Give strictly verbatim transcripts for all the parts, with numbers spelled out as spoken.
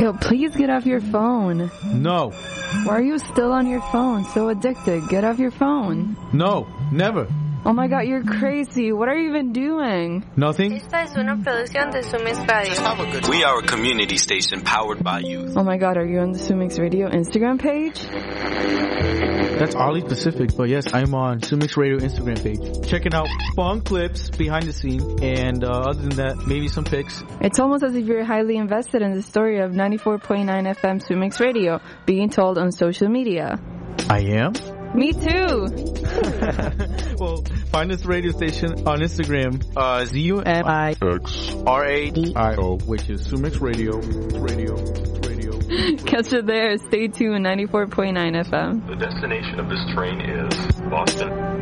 Yo, please get off your phone. No. Why are you still on your phone? So addicted. Get off your phone. No, never. Oh my god, you're crazy. What are you even doing? Nothing. Esta es una producción de Sumix Radio. We are a community station powered by youth. Oh my god, are you on the Sumix Radio Instagram page? That's oddly specific, but yes, I'm on Sumix Radio Instagram page. Checking out fun clips behind the scene, and uh, other than that, maybe some pics. It's almost as if you're highly invested in the story of ninety-four point nine F M Sumix Radio being told on social media. I am? Me too. Well, find this radio station on Instagram, uh, Z U M I X R A D I O, which is Sumix Radio, Radio, Radio. Catch it there. Stay tuned, ninety-four point nine F M. The destination of this train is Boston.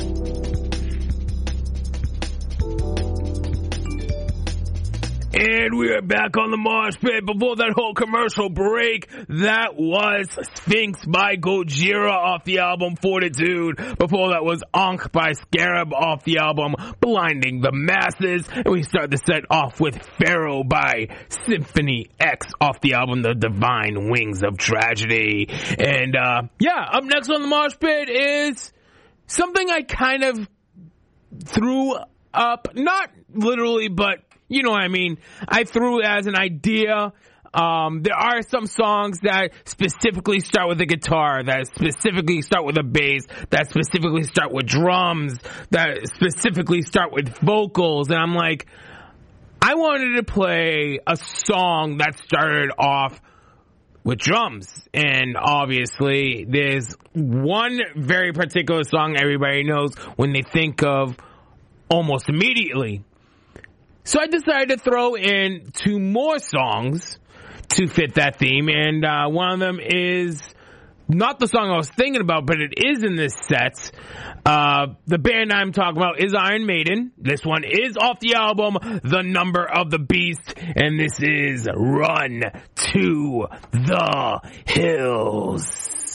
And we are back on the Mosh Pit. Before that whole commercial break, that was Sphinx by Gojira off the album Fortitude. Before that was Ankh by Scarab off the album Blinding the Masses. And we start the set off with Pharaoh by Symphony X off the album The Divine Wings of Tragedy. And, uh, yeah, up next on the Mosh Pit is something I kind of threw up, not literally, but you know what I mean. I threw it as an idea. Um, there are some songs that specifically start with a guitar, that specifically start with a bass, that specifically start with drums, that specifically start with vocals. And I'm like, I wanted to play a song that started off with drums. And obviously, there's one very particular song everybody knows when they think of almost immediately. So I decided to throw in two more songs to fit that theme, and uh, one of them is not the song I was thinking about, but it is in this set. Uh, the band I'm talking about is Iron Maiden. This one is off the album The Number of the Beast, and this is Run to the Hills.